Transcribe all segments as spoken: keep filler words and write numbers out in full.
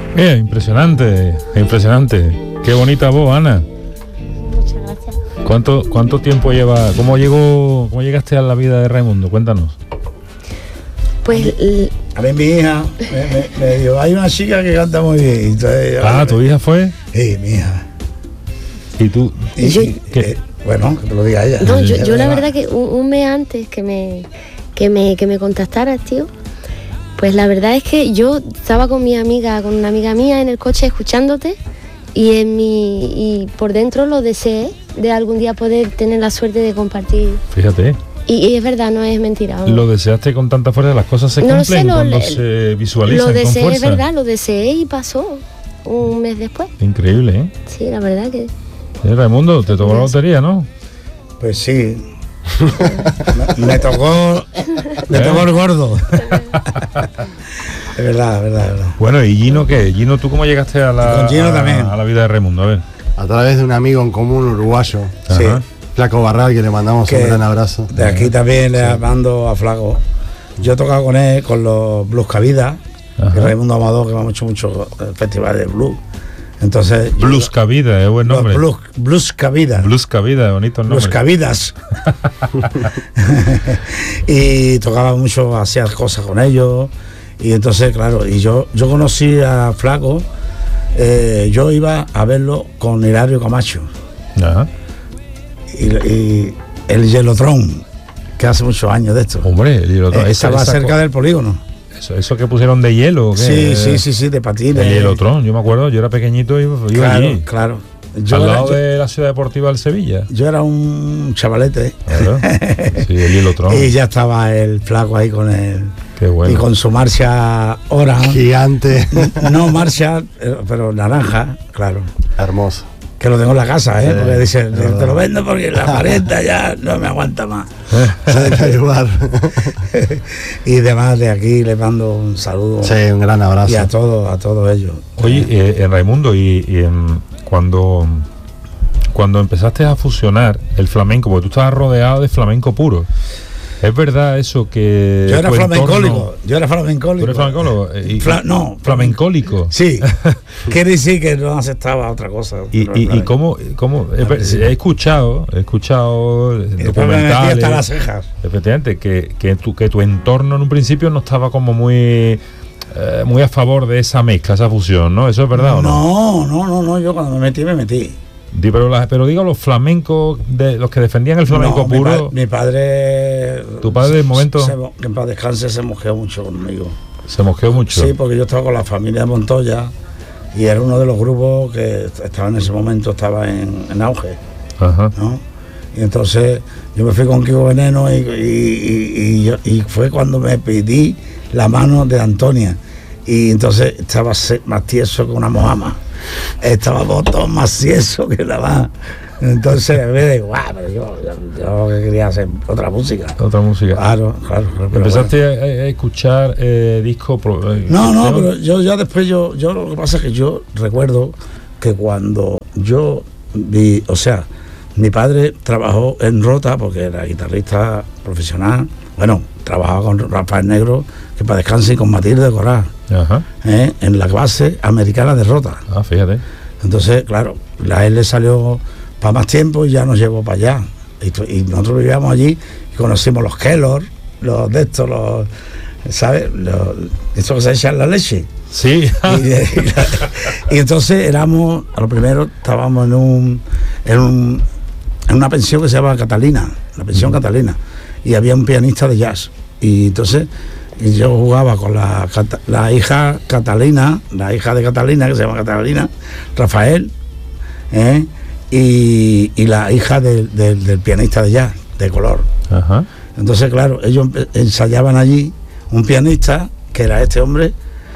Eh, impresionante, impresionante. Qué bonita voz, Ana. Muchas gracias. ¿Cuánto, cuánto tiempo lleva? ¿Cómo llegó, cómo llegaste a la vida de Raimundo? Cuéntanos. Pues l- A mí mi hija me, me, me dijo, hay una chica que canta muy bien. Entonces, Ah, ¿tu hija fue? Sí, mi hija. ¿Y tú? Y, Yo- y, eh, bueno, que te lo diga ella. no, yo, Ella yo la me va- verdad que un, un mes antes que me, que me que me contactaras, tío, pues la verdad es que yo estaba con mi amiga, con una amiga mía en el coche escuchándote y en mi y por dentro lo deseé de algún día poder tener la suerte de compartir. Fíjate, Y, y es verdad, no es mentira. vamos. lo deseaste con tanta fuerza, las cosas se No lo cumplen sé, lo- cuando le- se visualizan Lo con deseé, es fuerza. verdad, lo deseé y pasó un mes después. Increíble, ¿eh? Sí, la verdad que... Eh, Raimundo, te tocó la lotería, ¿no? Pues sí. me, me tocó. Me tocó el gordo. Es verdad, es verdad, es verdad. Bueno, ¿y Gino qué? Gino, ¿tú cómo llegaste a la, Con Gino a- también. a la vida de Raimundo? A ver. A través de un amigo en común uruguayo, Sí. Ajá. Flaco Barral, que le mandamos Que un gran abrazo. De aquí también le mando a Flaco. Yo he tocado con él con los Blues Cabida, Ajá. que Raimundo Amador, que va mucho, mucho el festival de blues. Entonces. yo- Blues Cabida, es buen los nombre. Blues, Blues Cabida. Blues Cabida, bonito nombre. Los Cabidas. Y tocaba mucho, hacía cosas con ellos. Y entonces, claro, y yo, yo conocí a Flaco, eh, yo iba a verlo con Hilario Camacho. Ajá. Y, y el Hielotron, que hace muchos años de esto. Hombre, el hielotron. Eh, Esa- estaba esa cerca co- del polígono. Eso, eso que pusieron de hielo, ¿o qué? Sí, sí, sí, sí, de patines. El hielotron, yo me acuerdo, yo era pequeñito y iba Claro, allí. claro. Yo Al era, lado yo- de la ciudad deportiva del Sevilla. yo era un chavalete. Claro. Sí, el hielotron. Y ya estaba el Flaco ahí con el. Qué bueno. Y con su marcha Orange. Gigante, No marcha, eh, pero naranja, claro. hermoso. Que lo tengo en la casa, ¿eh? Sí, Porque dice, es te verdad. lo vendo porque la cuarenta ya no me aguanta más. Se deja ayudar. Y demás, de aquí les mando un saludo. Sí, un gran abrazo. Y a todos, a todos ellos. Oye, eh, en Raimundo, y, y en- cuando, cuando empezaste a fusionar el flamenco, porque tú estabas rodeado de flamenco puro, ¿es verdad eso que Yo era tu flamencólico, entorno- yo era flamencólico. ¿Tú eres flamencólogo? Eh, y- Fla- no, flamencólico. Sí, quiere decir que no aceptaba otra cosa. Y, pero el y, y flamenco. cómo, cómo he, ver, sí. he escuchado, he escuchado Y después me metí documentales, hasta las cejas. efectivamente, que, que, tu, que tu entorno en un principio no estaba como muy eh, muy a favor de esa mezcla, esa fusión, ¿no? ¿Eso es verdad o no? No, no, no, no, yo cuando me metí, me metí. Di, pero, la- pero digo, los flamencos, de, los que defendían el flamenco No, mi puro, pa- Mi, padre. ¿Tu padre de momento? se mo- que en paz descanse, se mosqueó mucho conmigo. se mosqueó mucho. Sí, porque yo estaba con la familia de Montoya y era uno de los grupos que estaba en ese momento, estaba en, en auge, Ajá. ¿no? Y entonces yo me fui con Kiko Veneno y, y, y- y yo- y fue cuando me pedí la mano de Antonia. Y entonces estaba se- más tieso que una mojama. Estábamos todos más tiesos que la más. Entonces me da igual, pero yo, yo, yo que quería hacer otra música. Otra música. Claro, claro. claro, pero Empezaste bueno. a, a escuchar eh, disco. pro- eh, No, no, ¿no? pero yo ya después yo, yo lo que pasa es que yo recuerdo que cuando yo vi, o sea, mi padre trabajó en Rota porque era guitarrista profesional, bueno, trabajaba con Rafael Negro, que para descanse, y con Matilde Corá, Ajá. ¿eh? En la base americana de Rota. Ah, fíjate. Entonces, claro, a él le salió para más tiempo y ya nos llevó para allá. Y, tu- y nosotros vivíamos allí y conocimos los Kellor, los de estos, los, ¿sabes? Los, estos que se echan la leche. Sí. Y, y- y entonces éramos, a lo primero estábamos en un, en un en una pensión que se llama Catalina, la pensión Catalina, y había un pianista de jazz. Y entonces y yo jugaba con la, Cata- la hija Catalina, la hija de Catalina, que se llama Catalina, Rafael, ¿eh? y, y la hija del- del- del pianista de jazz, de color. Ajá. Entonces, claro, ellos empe- ensayaban allí un pianista, que era este hombre,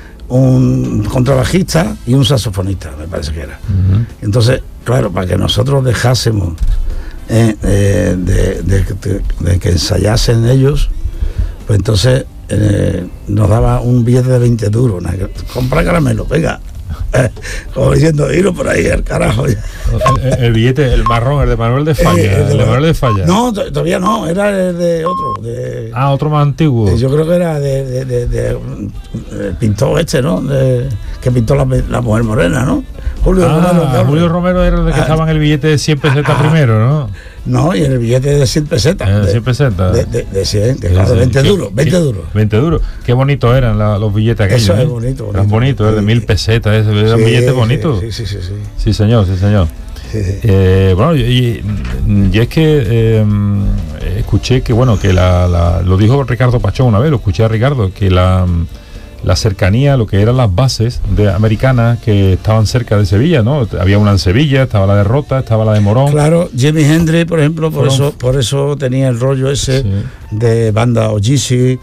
un contrabajista y un saxofonista, me parece que era. Ujú. Entonces, claro, para que nosotros dejásemos eh, eh, de, de- de- de que ensayasen ellos, pues entonces eh, nos daba un billete de veinte duros. Una- compra caramelo, venga. Como diciendo, iros por ahí al carajo. El, el- el billete, el marrón, el de Manuel de Falla. Eh, el de Manuel de Falla. No, to- todavía no, era el de otro. De, Ah, otro más antiguo. Eh, Yo creo que era de, de- de- de, mm, el pintor este, ¿no? De- que pintó la, la mujer morena, ¿no? Julio ah, Romero. Claro. Julio Romero era el de que Ah, estaba en el billete de cien pesetas ah, primero, ¿no? No, y en el billete de cien pesetas. Eh, cien pesetas. De, de, de cien, de, Sí, claro, sí. veinte ¿Qué- duros, veinte qué- duros. veinte duros. Qué bonitos eran la- los billetes aquellos. Eso es ¿eh? bonito, Eran bonito. bonitos, eh, de Sí. mil pesetas, ese, eran Sí, billetes sí, bonitos. Sí, sí, sí, sí. Sí, señor, sí, señor. Sí, sí. Eh, bueno, y, y- y es que eh, escuché que, bueno, que la, la- lo dijo Ricardo Pachón una vez, lo escuché a Ricardo, que la, la cercanía, lo que eran las bases de americanas que estaban cerca de Sevilla, ¿no? Había una en Sevilla, estaba la de Rota, estaba la de Morón. Claro, Jimi Hendrix, por ejemplo, por Fueron- eso por eso tenía el rollo ese Sí. de banda o Yeezy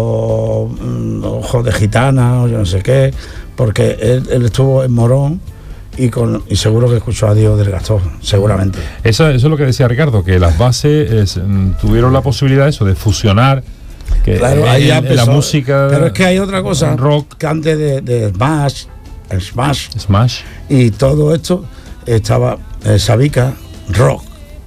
o mm, Ojos de Gitana o yo no sé qué, porque él, él estuvo en Morón y con y seguro que escuchó a Dios del Gastón, seguramente. Eso, eso es lo que decía Ricardo, que las bases es, mm, tuvieron la posibilidad eso de fusionar que Claro, en- ahí ya en la empezó. música. Pero es que hay otra cosa, rock, que antes de, de Smash, el Smash Smash. y todo esto estaba eh, Sabica Rock,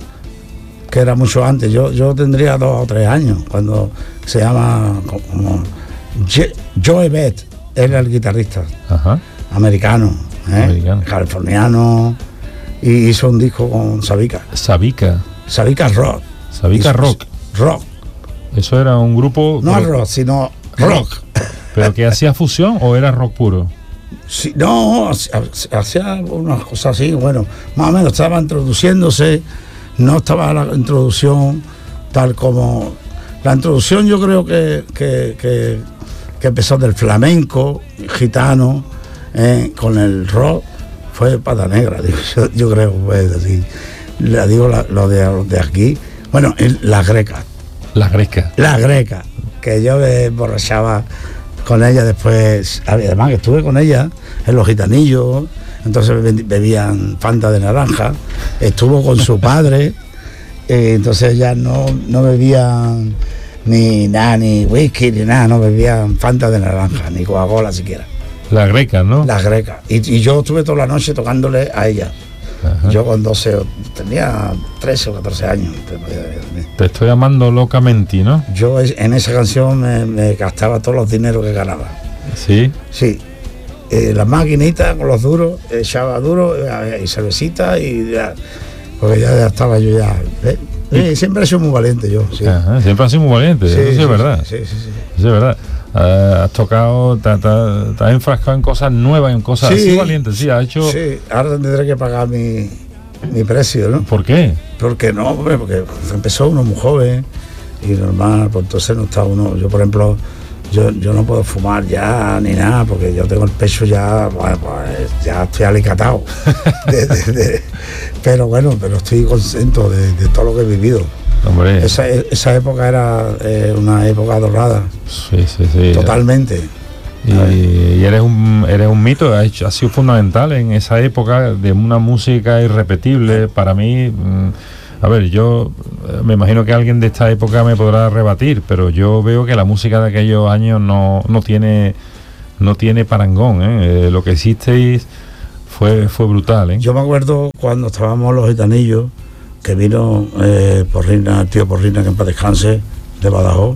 que era mucho antes. Yo yo tendría dos o tres años cuando se llama como Je- Joe Bett, era el guitarrista Ajá. americano, ¿eh? Americano. californiano, y hizo un disco con Sabica, Sabica. Sabica Rock. Sabica Hizo- Rock. Rock, Eso era un grupo. no pero, rock, sino rock. pero que hacía fusión o era rock puro. Sí, no, hacía hacía unas cosas así, bueno, más o menos estaba introduciéndose, no estaba la introducción tal como... La introducción yo creo que, que, que, que empezó del flamenco, gitano, eh, con el rock, fue Pata Negra, digo, yo, yo creo, pues así, le digo la- lo, de, lo de aquí, bueno, el- las grecas, Las grecas. las grecas, que yo me emborrachaba con ella después, además que estuve con ella en los gitanillos, entonces be- bebían Fanta de naranja, estuvo con su padre, eh, entonces ya no, no bebían ni nada, ni whisky, ni nada, no bebían Fanta de naranja, ni Coca-Cola siquiera, Las grecas, ¿no? las grecas. Y, y yo estuve toda la noche tocándole a ella. Ajá. Yo con doce, o- tenía trece o catorce años. te podía decir. Te estoy amando locamente, ¿no? Yo es- en esa canción me, me gastaba todos los dineros que ganaba. Sí. Sí, eh, las maquinitas con los duros, echaba duro eh, y cervecita y ya, porque ya, ya estaba yo ya. ¿eh? Eh, siempre he sido muy valiente yo, sí. Ajá, siempre has sido muy valiente, Sí, eso sí, sí, es verdad. Sí, sí, sí. Eso es verdad. Ah, has tocado, te, te- te has enfrascado en cosas nuevas, en cosas Sí. así valientes, sí, has hecho. Sí, ahora tendré que pagar mi, mi precio, ¿no? ¿Por qué? Porque no, hombre, porque empezó uno muy joven y normal, pues entonces no está uno. Yo, por ejemplo, yo, yo no puedo fumar ya ni nada, porque yo tengo el pecho ya, bueno, pues ya estoy alicatado. De- de- de- pero bueno, pero estoy contento de, de todo lo que he vivido. Hombre, Esa, esa época era eh, una época dorada, sí, sí, sí. totalmente. Y, y eres un eres un mito, has, hecho- has sido fundamental en esa época de una música irrepetible. Para mí, mm, a ver, yo eh, me imagino que alguien de esta época me podrá rebatir, pero yo veo que la música de aquellos años no, no tiene no tiene parangón, ¿eh? Eh, lo que hicisteis fue fue brutal, ¿eh? Yo me acuerdo cuando estábamos los gitanillos, que vino eh, Porrina, el tío Porrina, que en paz descanse, de Badajoz,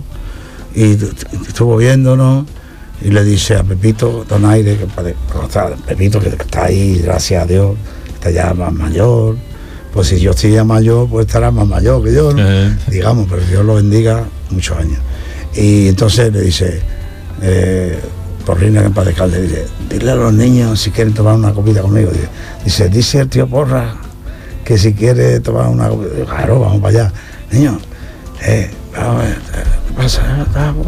y t- t- estuvo viéndonos y le dice a Pepito Donaire, que en paz de- o sea, Pepito que está ahí, gracias a Dios, está ya más mayor, pues si yo estoy ya mayor, pues estará más mayor que yo, ¿no? Eh. Digamos, pero Dios lo bendiga muchos años. Y entonces le dice, eh, Porrina, que en paz descanse, dice, dile a los niños si quieren tomar una copita conmigo. Dice, dice, dice el tío Porra que si quiere tomar una copita. Digo, claro, vamos para allá. Niño, eh, vamos a ver, ¿qué pasa?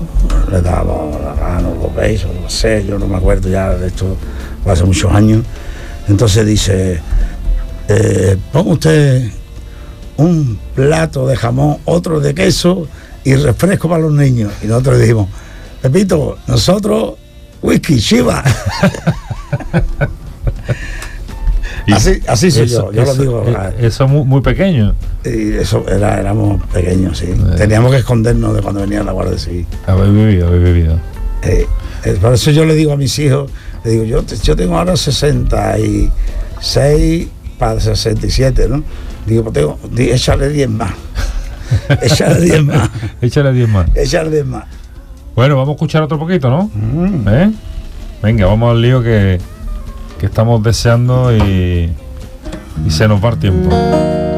Le damos la mano, los besos, no sé, yo no me acuerdo ya de esto, fue hace muchos años. Entonces dice, eh, ponga usted un plato de jamón, otro de queso y refresco para los niños. Y nosotros le dijimos, Pepito, nosotros whisky, Chiva. Y así así soy eso- yo, yo eso- lo digo. eh, Eso muy, muy pequeño. Y eso era, éramos pequeños, sí. Eh. Teníamos que escondernos de cuando venía la Guardia Civil. Habéis vivido, habéis vivido. Eh, eh, por eso yo le digo a mis hijos, le digo, yo, te- yo tengo ahora sesenta y seis para sesenta y siete, ¿no? Digo, pues tengo, di- échale diez más. échale diez más. Échale diez más. Échale diez más. Bueno, vamos a escuchar otro poquito, ¿no? Mm. ¿Eh? Venga, vamos al lío que que estamos deseando y, y se nos va el tiempo.